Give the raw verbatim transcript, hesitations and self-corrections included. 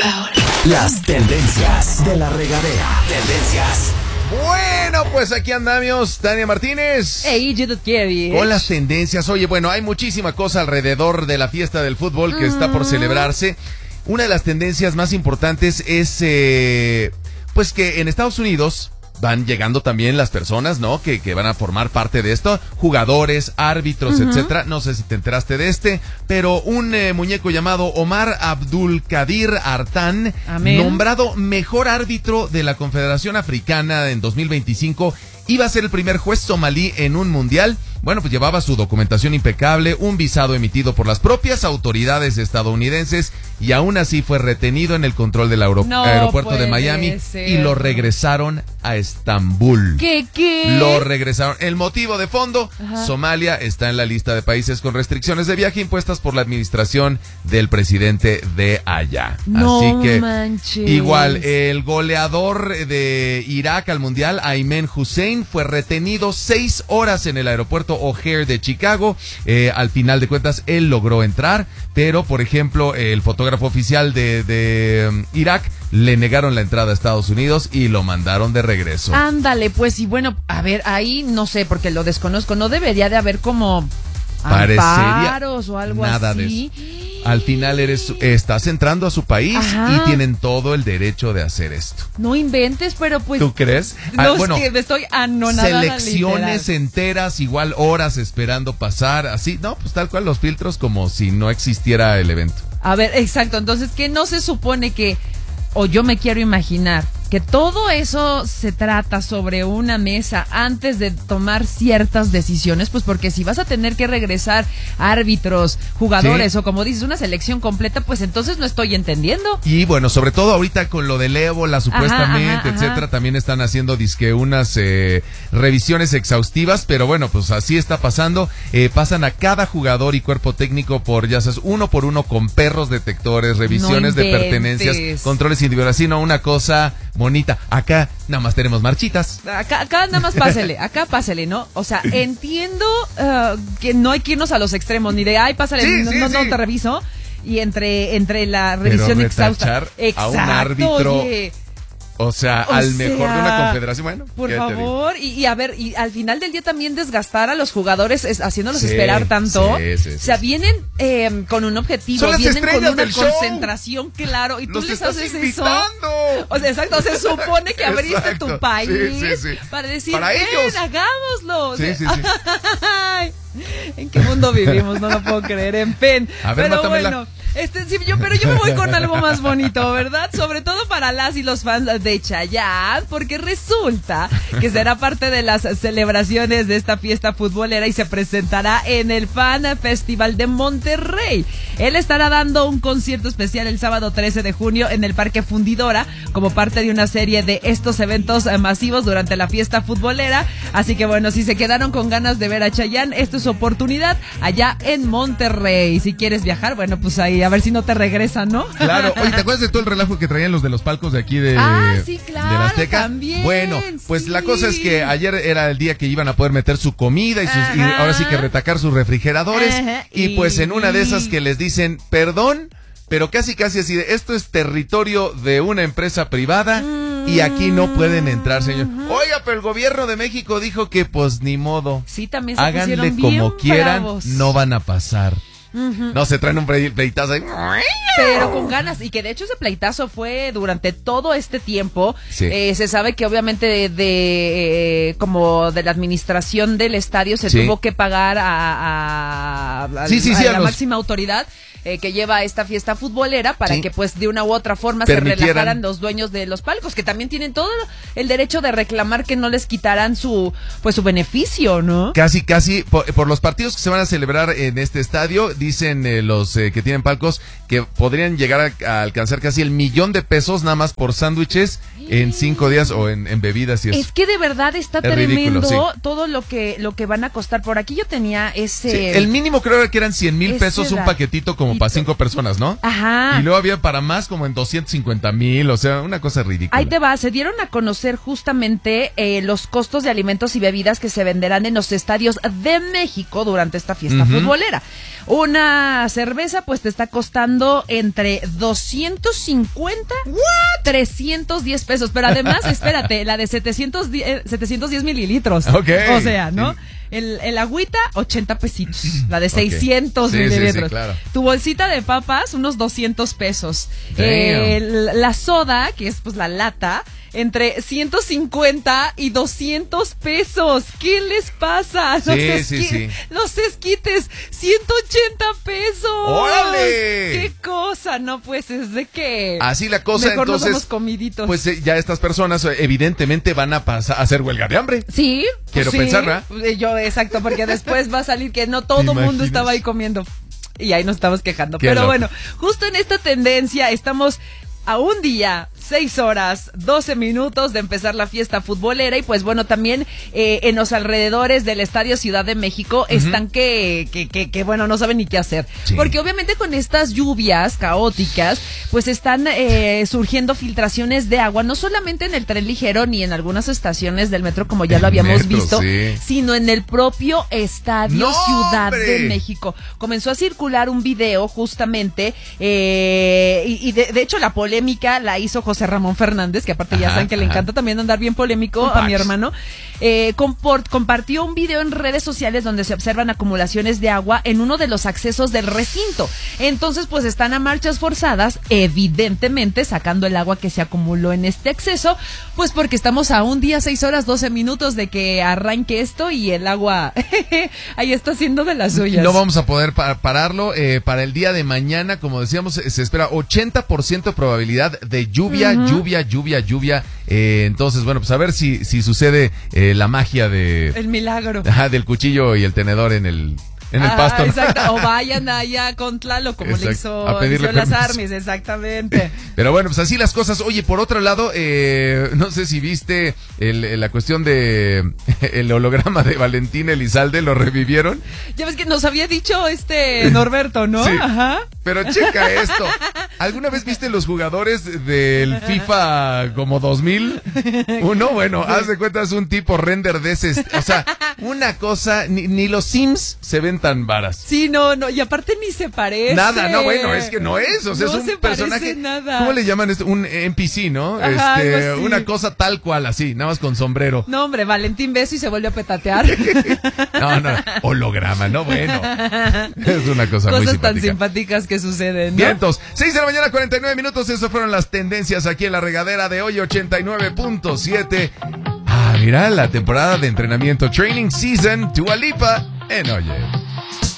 Las tendencias de la regadera. Tendencias. Bueno, pues aquí andamos, Tania Martínez. Hey, Judith Kevin. Con las tendencias. Oye, bueno, hay muchísima cosa alrededor de la fiesta del fútbol que mm. está por celebrarse. Una de las tendencias más importantes es, eh, pues que en Estados Unidos van llegando también las personas, ¿no? Que, que van a formar parte de esto. Jugadores, árbitros, uh-huh. etcétera. No sé si te enteraste de este, pero un eh, muñeco llamado Omar Abdulkadir Artan, Amén. nombrado mejor árbitro de la Confederación Africana en dos mil veinticinco, iba a ser el primer juez somalí en un mundial. Bueno, pues llevaba su documentación impecable, un visado emitido por las propias autoridades estadounidenses y aún así fue retenido en el control del aero- no aeropuerto de Miami ser. y lo regresaron a Estambul. ¿Qué, qué? Lo regresaron. El motivo de fondo, Ajá. Somalia está en la lista de países con restricciones de viaje impuestas por la administración del presidente de allá. No así que manches. Igual, el goleador de Irak al mundial, Ayman Hussein, fue retenido seis horas en el aeropuerto O'Hare de Chicago. Eh, al final de cuentas, él logró entrar, pero, por ejemplo, el fotógrafo oficial de, de um, Irak le negaron la entrada a Estados Unidos y lo mandaron de regreso. Ándale, pues, y bueno, a ver, ahí no sé, porque lo desconozco, no debería de haber como amparos o algo nada así. De eso. Al final eres, estás entrando a su país Ajá. y tienen todo el derecho de hacer esto. No inventes, pero pues... ¿Tú crees? No, Ah, bueno, que me estoy anonadada. selecciones literal. enteras, igual horas esperando pasar, así, no, pues tal cual los filtros como si no existiera el evento. A ver, exacto, entonces, ¿qué no se supone que, o yo me quiero imaginar, que todo eso se trata sobre una mesa antes de tomar ciertas decisiones? Pues porque si vas a tener que regresar árbitros, jugadores, sí. o como dices, una selección completa, pues entonces no estoy entendiendo. Y bueno, sobre todo ahorita con lo del ébola supuestamente, ajá, ajá, etcétera, ajá. también están haciendo disque unas eh, revisiones exhaustivas, pero bueno, pues así está pasando. Eh, pasan a cada jugador y cuerpo técnico por, ya sabes, uno por uno con perros detectores, revisiones no de pertenencias, controles individuales, sino una cosa bonita. Acá nada más tenemos marchitas. Acá, acá nada más pásele, acá pásele, ¿no? O sea, entiendo uh, que no hay que irnos a los extremos, ni de, ay, pásale, sí, no, sí, no, sí. no te reviso. Y entre, entre la revisión Pero exhausta. retachar a un árbitro, oye. O sea, O al sea, mejor de una confederación, bueno. Por favor, y, y a ver, y al final del día también desgastar a los jugadores es, haciéndolos sí, esperar tanto. Sí, sí, sí, o sea, vienen eh, con un objetivo, Son las vienen con estrellas una del show. concentración, claro, y tú Los les estás haces invitando. eso. O sea, exacto, se supone que abriste Exacto. tu país Sí, sí, sí. para decir, para ven, ellos. hagámoslo. Sí, sí, sí. Ay, ¿en qué mundo vivimos? No lo puedo creer, en fin. A ver, pero mátamela. bueno. Este, sí, yo, pero yo me voy con algo más bonito, ¿verdad? Sobre todo para las y los fans de Chayanne, porque resulta que será parte de las celebraciones de esta fiesta futbolera y se presentará en el Fan Festival de Monterrey. Él estará dando un concierto especial el sábado trece de junio en el Parque Fundidora, como parte de una serie de estos eventos masivos durante la fiesta futbolera. Así que bueno, si se quedaron con ganas de ver a Chayanne, esto es su oportunidad allá en Monterrey. Si quieres viajar, bueno, pues ahí a ver si no te regresan, ¿no? Claro. Oye, ¿te acuerdas de todo el relajo que traían los de los palcos de aquí de, ah, sí, claro, de la Azteca? También, bueno, pues sí. la cosa es que ayer era el día que iban a poder meter su comida y, sus, y ahora sí que retacar sus refrigeradores. Ajá. Y, y pues en una de esas que les dicen, perdón, pero casi casi así de, esto es territorio de una empresa privada mm. y aquí no pueden entrar, señor. Oiga, pero el gobierno de México dijo que pues ni modo. Sí, también se háganle pusieron como bien quieran, bravos. No van a pasar. Uh-huh. No, se traen un pleitazo ahí. Pero con ganas, y que de hecho ese pleitazo fue durante todo este tiempo. Sí. Eh, se sabe que obviamente de, de eh, como de la administración del estadio se sí. tuvo que pagar a, a, a, sí, sí, a sí, la a los... máxima autoridad eh, que lleva esta fiesta futbolera para sí. que pues de una u otra forma se relajaran los dueños de los palcos, que también tienen todo el derecho de reclamar que no les quitaran su pues su beneficio, ¿no? Casi, casi, por, por los partidos que se van a celebrar en este estadio, dicen eh, los eh, que tienen palcos que podrían llegar a, a alcanzar casi el millón de pesos nada más por sándwiches en cinco días o en, en bebidas y eso. Es que de verdad está Es tremendo ridículo, sí. todo lo que lo que van a costar. Por aquí yo tenía ese... Sí, el mínimo creo que eran cien mil pesos un paquetito como para cinco personas, ¿no? Ajá. Y luego había para más como en doscientos cincuenta mil, o sea, una cosa ridícula. Ahí te va, se dieron a conocer justamente eh, los costos de alimentos y bebidas que se venderán en los estadios de México durante esta fiesta uh-huh. futbolera. Una cerveza pues te está costando entre doscientos cincuenta, ¿What? trescientos diez pesos, pero además, espérate, la de setecientos diez mililitros. Ok. O sea, ¿no? El, el agüita, ochenta pesitos. La de seiscientos okay. sí, mililitros. Sí, sí, claro. Tu bolsita de papas, unos doscientos pesos. Eh, la soda, que es pues la lata, entre ciento cincuenta y doscientos pesos. ¿Qué les pasa? Sí, los, sí, esqui- sí. los esquites, ciento ochenta pesos. ¡Órale! ¡Qué cosa! No, pues es de que... Así la cosa, mejor entonces... nos damos comiditos. Pues eh, ya estas personas eh, evidentemente van a pasar a hacer huelga de hambre. Sí. Quiero sí, pensar, ¿verdad? Yo, exacto, porque después va a salir que no todo el mundo estaba ahí comiendo. Y ahí nos estamos quejando. Qué Pero loco. bueno, justo en esta tendencia estamos a un día, seis horas, doce minutos de empezar la fiesta futbolera. Y pues bueno, también eh, en los alrededores del Estadio Ciudad de México uh-huh. están que, que, que, que, bueno, no saben ni qué hacer. Sí. Porque obviamente con estas lluvias caóticas, pues están eh, surgiendo filtraciones de agua, no solamente en el tren ligero ni en algunas estaciones del metro, como ya lo habíamos metro, visto, sí. sino en el propio Estadio ¡No, Ciudad hombre! de México. Comenzó a circular un video justamente, eh, y, y de, de hecho la polémica la hizo José Ramón Fernández, que aparte ya ajá, saben que ajá. le encanta también andar bien polémico a mi hermano. Eh, comport, compartió un video en redes sociales donde se observan acumulaciones de agua en uno de los accesos del recinto. Entonces, pues están a marchas forzadas, evidentemente sacando el agua que se acumuló en este acceso, pues porque estamos a un día, seis horas, doce minutos de que arranque esto y el agua ahí está haciendo de las suyas. No vamos a poder pa- pararlo. Eh, para el día de mañana, como decíamos, se espera ochenta por ciento probabilidad de lluvia, uh-huh. lluvia, lluvia, lluvia. Eh, entonces, bueno, pues a ver si, si sucede eh, la magia de... El milagro. Ajá, del cuchillo y el tenedor en el... En el ah, pasto. Exacto, o vayan allá con Tlalo, como exacto. le hizo, a pedirle hizo las armies, exactamente. Pero bueno, pues así las cosas. Oye, por otro lado, eh, no sé si viste el, la cuestión de el holograma de Valentín Elizalde, ¿lo revivieron? Ya ves que nos había dicho este Norberto, ¿no? Sí, ajá. Pero checa esto. ¿Alguna vez viste los jugadores del FIFA como dos mil uno? Bueno, sí. Haz de cuenta, es un tipo render de ese, o sea, una cosa, ni, ni los Sims se ven tan varas. Sí, no, no, y aparte ni se parece. Nada, no, bueno, es que no es, o sea, no es un se personaje. Nada. ¿Cómo le llaman esto? Un N P C, ¿no? Ajá, este, algo así. Una cosa tal cual, así, nada más con sombrero. No, hombre, Valentín beso y se vuelve a petatear. no, no, holograma, no, bueno. Es una cosa Cosas muy simpática. Cosas tan simpáticas que suceden, ¿no? Vientos, seis de la mañana, cuarenta y nueve minutos, esas fueron las tendencias aquí en la regadera de hoy, ochenta y nueve punto siete. Ah, mira, la temporada de entrenamiento Training Season, Dua Lipa en Oye.